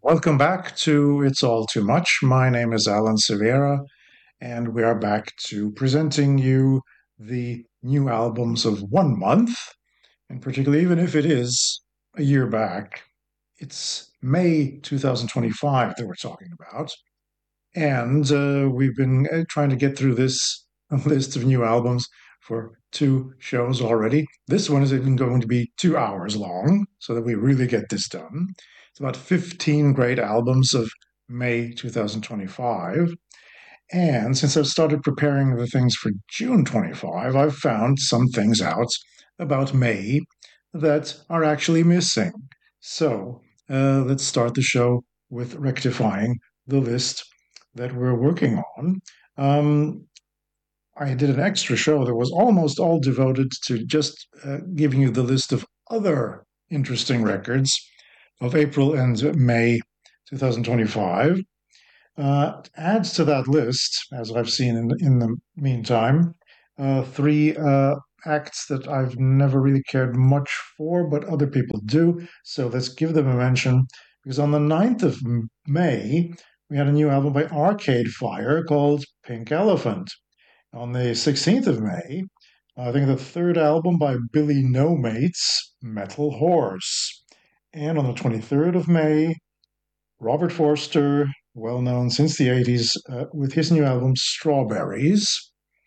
Welcome back to It's All Too Much. My name is Alan Severa, and we are back to presenting you the new albums of 1 month, and particularly even if it is a year back, it's May 2025 that we're talking about. And we've been trying to get through this list of new albums for two shows already. This one is even going to be 2 hours long, so that we really get this done. It's about 15 great albums of May 2025. And since I've started preparing the things for June 25, I've found some things out about May that are actually missing. So let's start the show with rectifying the list that we're working on. Um, I did an extra show that was almost all devoted to just giving you the list of other interesting records of April and May 2025. Adds to that list, as I've seen in the meantime, three acts that I've never really cared much for, but other people do. So let's give them a mention. Because on the 9th of May, we had a new album by Arcade Fire called Pink Elephant. On the 16th of May, I think the third album by Billy No Mates, Metal Horse. And on the 23rd of May, Robert Forster, well known since the 80s, with his new album Strawberries.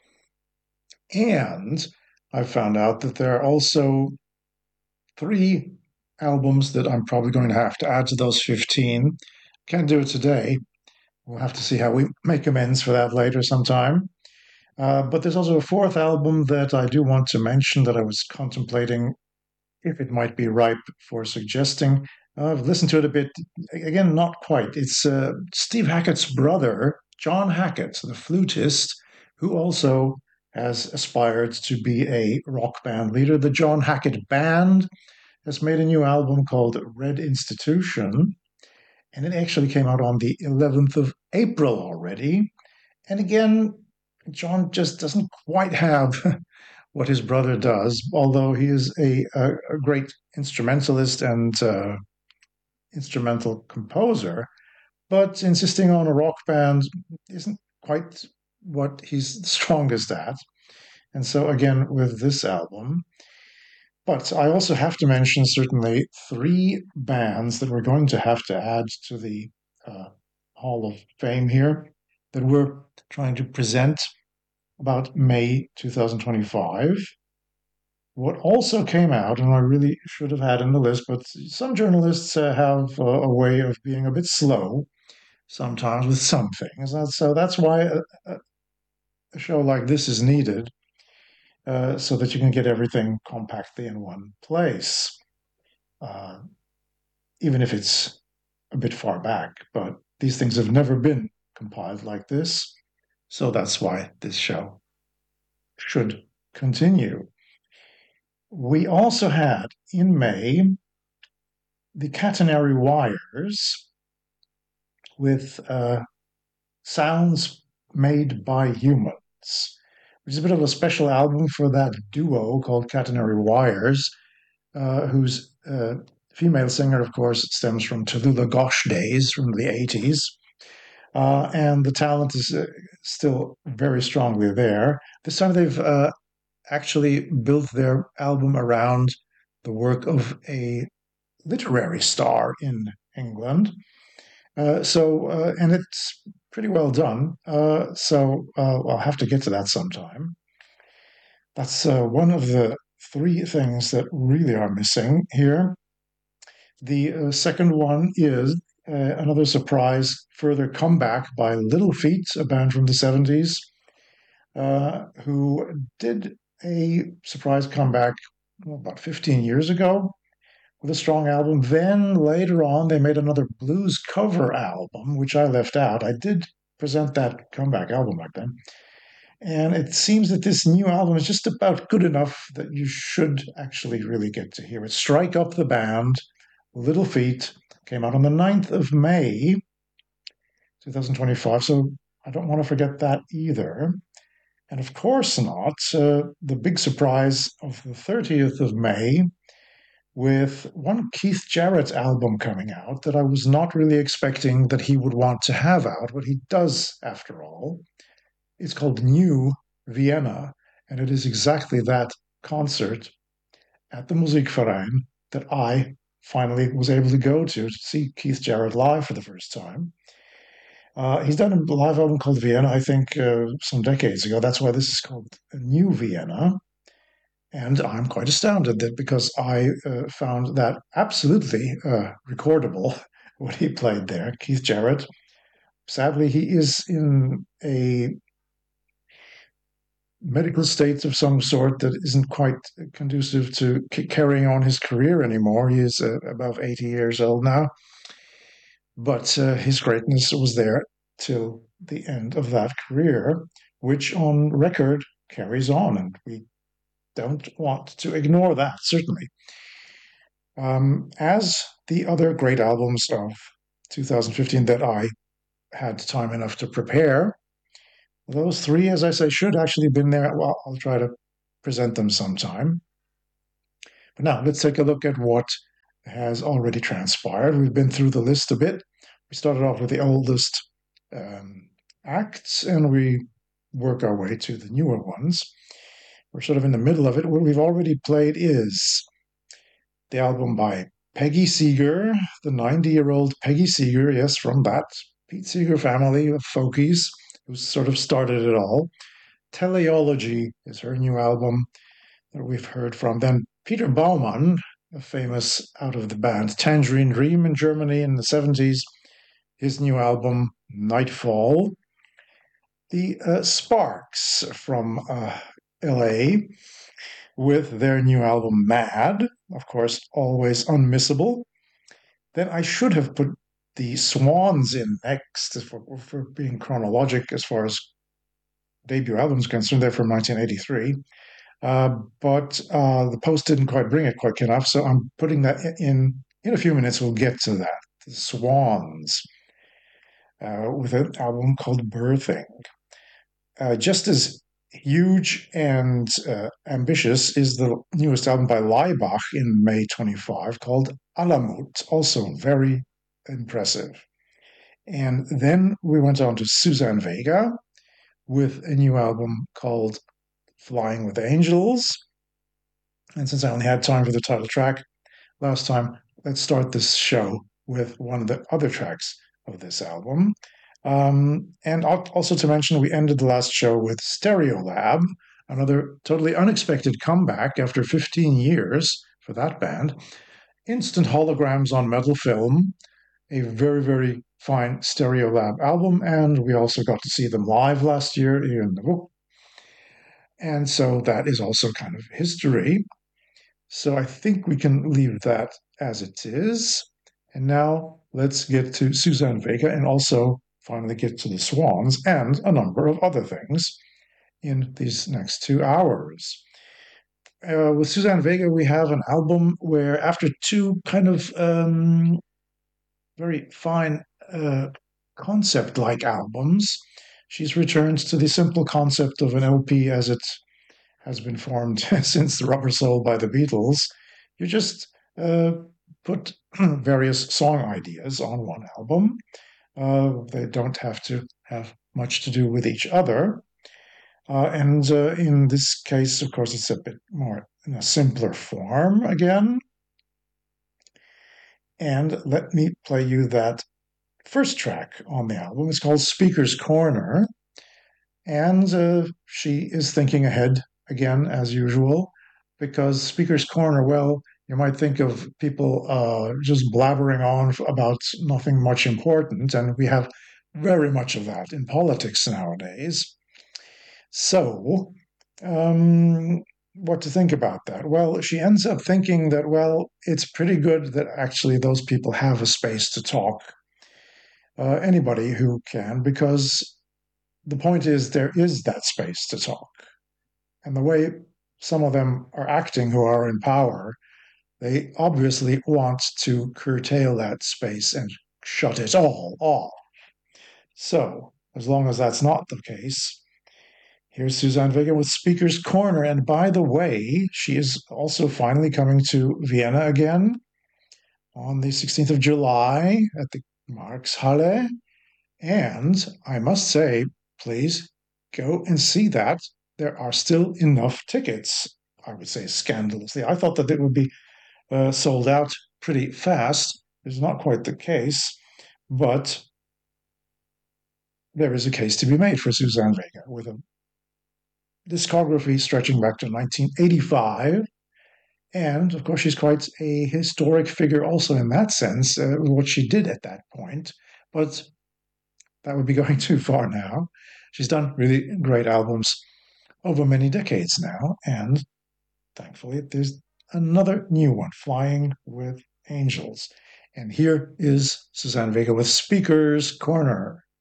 And I found out that there are also three albums that I'm probably going to have to add to those 15. Can't do it today. We'll have to see how we make amends for that later sometime. But there's also a fourth album that I do want to mention that I was contemplating if it might be ripe for suggesting. I've listened to it a bit. Again, not quite. It's Steve Hackett's brother, John Hackett, the flutist, who also has aspired to be a rock band leader. The John Hackett Band has made a new album called Red Institution, and it actually came out on the 11th of April already. And again, John just doesn't quite have what his brother does, although he is a great instrumentalist and instrumental composer. But insisting on a rock band isn't quite what he's strongest at. And so, again, with this album. But I also have to mention certainly three bands that we're going to have to add to the uh, Hall of Fame here that we're trying to present about May 2025. What also came out, and I really should have had in the list, but some journalists have a way of being a bit slow sometimes with some things. And so that's why a show like this is needed, so that you can get everything compactly in one place, uh, even if it's a bit far back. But these things have never been compiled like this. So that's why this show should continue. We also had in May the catenary wires with sounds made by humans, which is a bit of a special album for that duo called Catenary Wires, whose female singer, of course, stems from Tallulah Gosh days from the 80s. And the talent is still very strongly there. This time they've actually built their album around the work of a literary star in England. And it's pretty well done. I'll have to get to that sometime. That's one of the three things that really are missing here. The second one is another surprise further comeback by Little Feat, a band from the 70s, who did a surprise comeback about 15 years ago with a strong album. Then later on, they made another blues cover album, which I left out. I did present that comeback album back then. And it seems that this new album is just about good enough that you should actually really get to hear it. Strike Up the Band, Little Feat, came out on the 9th of May, 2025. So I don't want to forget that either. And of course not, the big surprise of the 30th of May, with one Keith Jarrett album coming out that I was not really expecting that he would want to have out, but he does after all. It's called New Vienna, and it is exactly that concert at the Musikverein that I finally was able to go to see Keith Jarrett live for the first time. He's done a live album called Vienna, I think, some decades ago. That's why this is called New Vienna. And I'm quite astounded that because I found that absolutely recordable what he played there. Keith Jarrett, sadly, he is in a medical state of some sort that isn't quite conducive to carrying on his career anymore. He is above 80 years old now. But his greatness was there till the end of that career, which on record carries on. And we don't want to ignore that, certainly. As the other great albums of 2015 that I had time enough to prepare, those three, as I say, should actually have been there. Well, I'll try to present them sometime. But now let's take a look at what has already transpired. We've been through the list a bit. We started off with the oldest acts, and we work our way to the newer ones. We're sort of in the middle of it. What we've already played is the album by Peggy Seeger, the 90-year-old Peggy Seeger, yes, from that Pete Seeger family of folkies who sort of started it all. Teleology is her new album that we've heard from. Then Peter Baumann, a famous out of the band Tangerine Dream in Germany in the 70s, his new album Nightfall. The Sparks from LA with their new album Mad, of course, always unmissable. Then I should have put the Swans in next for being chronologic as far as debut albums concerned. They're from 1983. But the post didn't quite bring it quick enough, so I'm putting that in. In a few minutes, we'll get to that. The Swans, with an album called Birthing. Just as huge and ambitious is the newest album by Laibach in May 25 called Alamut, also very impressive. And then we went on to Suzanne Vega with a new album called Flying with Angels. And since I only had time for the title track last time, let's start this show with one of the other tracks of this album. And also to mention, we ended the last show with Stereolab, another totally unexpected comeback after 15 years for that band. Instant Holograms on Metal Film, a very, very fine Stereolab album, and we also got to see them live last year in the book. And so that is also kind of history. So I think we can leave that as it is. And now let's get to Suzanne Vega and also finally get to the Swans and a number of other things in these next 2 hours. With Suzanne Vega, we have an album where after two kind of very fine concept-like albums, she's returned to the simple concept of an LP as it has been formed since The Rubber Soul by the Beatles. You just put various song ideas on one album. They don't have to have much to do with each other. And in this case, of course, it's a bit more in a simpler form again. And let me play you that first track on the album. It's called Speaker's Corner. And she is thinking ahead again, as usual, because Speaker's Corner, well, you might think of people just blabbering on about nothing much important, and we have very much of that in politics nowadays. So, what to think about that? Well, she ends up thinking that, well, it's pretty good that actually those people have a space to talk. Anybody who can, because the point is there is that space to talk. And the way some of them are acting who are in power, they obviously want to curtail that space and shut it all off. So, as long as that's not the case, Here's Suzanne Vega with Speaker's Corner. And by the way, she is also finally coming to Vienna again on the 16th of July at the Marxhalle. And I must say, please go and see that. There are still enough tickets. I would say scandalously. I thought that it would be sold out pretty fast. It's not quite the case, but there is a case to be made for Suzanne Vega with a discography stretching back to 1985. And of course, she's quite a historic figure also in that sense, what she did at that point. But that would be going too far now. She's done really great albums over many decades now. And thankfully, there's another new one, Flying with Angels. And here is Suzanne Vega with Speaker's Corner.